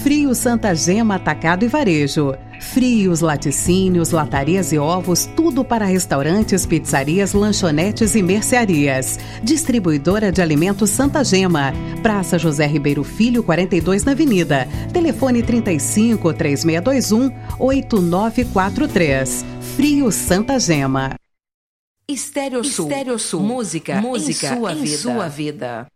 Frios Santa Gema Atacado e Varejo. Frios, laticínios, latarias e ovos, tudo para restaurantes, pizzarias, lanchonetes e mercearias. Distribuidora de alimentos Santa Gema. Praça José Ribeiro Filho, 42 na Avenida. Telefone 35 3621 8943. Frios Santa Gema. Estéreo Sul. Música em sua vida.